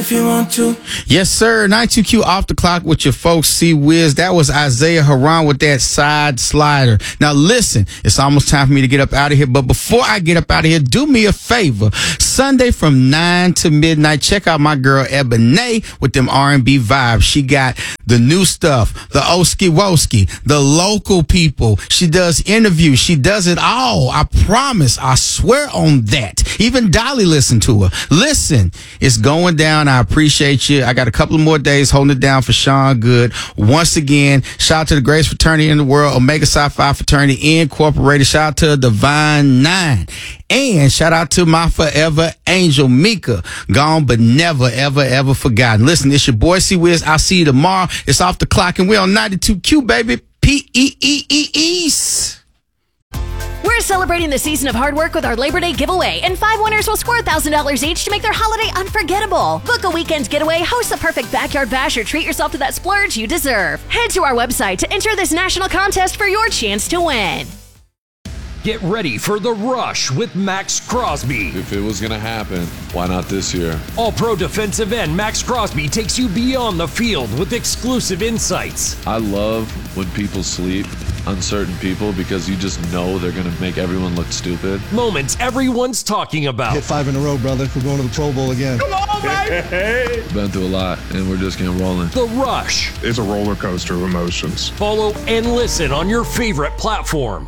if you want to. Yes, sir. 92Q off the clock with your folks, C-Wiz. That was Isaiah Haran with that side slider. Now, listen, it's almost time for me to get up out of here. But before I get up out of here, do me a favor. Sunday from 9 to midnight, check out my girl Ebony with them R&B vibes. She got the new stuff, the Oski Woski, the local people. She does interviews. She does it all. I promise. I swear on that. Even Dolly listened to her. Listen, it's going down. I appreciate you. I got a couple of more days holding it down for Sean Good. Once again, shout out to the greatest fraternity in the world, Omega Psi Phi Fraternity Incorporated. Shout out to Divine Nine. And shout out to my forever angel, Mika. Gone but never, ever, ever forgotten. Listen, it's your boy C-Wiz. I'll see you tomorrow. It's off the clock, and we're on 92Q, baby. P-E-E-E-East. We're celebrating the season of hard work with our Labor Day giveaway, and 5 winners will score $1,000 each to make their holiday unforgettable. Book a weekend getaway, host the perfect backyard bash, or treat yourself to that splurge you deserve. Head to our website to enter this national contest for your chance to win. Get ready for The Rush with Max Crosby. If it was going to happen, why not this year? All-pro defensive end Max Crosby takes you beyond the field with exclusive insights. I love when people sleep on certain people because you just know they're going to make everyone look stupid. Moments everyone's talking about. Hit 5 in a row, brother. We're going to the Pro Bowl again. Come on, baby! Been through a lot, and we're just getting rolling. The Rush. It's a roller coaster of emotions. Follow and listen on your favorite platform.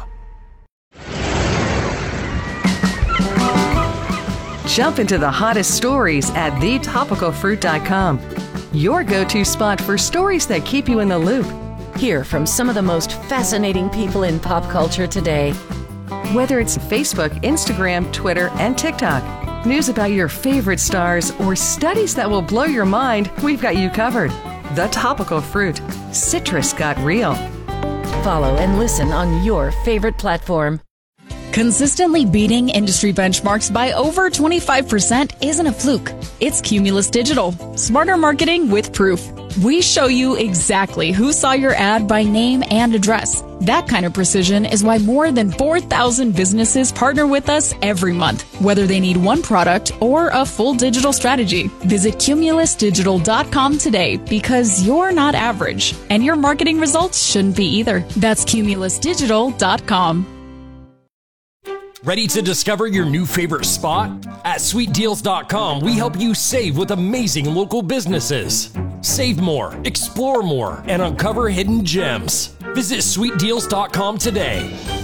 Jump into the hottest stories at thetopicalfruit.com. Your go-to spot for stories that keep you in the loop. Hear from some of the most fascinating people in pop culture today. Whether it's Facebook, Instagram, Twitter, and TikTok, news about your favorite stars, or studies that will blow your mind, we've got you covered. The Topical Fruit. Citrus got real. Follow and listen on your favorite platform. Consistently beating industry benchmarks by over 25% isn't a fluke. It's Cumulus Digital. Smarter marketing with proof. We show you exactly who saw your ad by name and address. That kind of precision is why more than 4,000 businesses partner with us every month, whether they need one product or a full digital strategy. Visit cumulusdigital.com today because you're not average, and your marketing results shouldn't be either. That's cumulusdigital.com. Ready to discover your new favorite spot? At sweetdeals.com, we help you save with amazing local businesses. Save more, explore more, and uncover hidden gems. Visit sweetdeals.com today.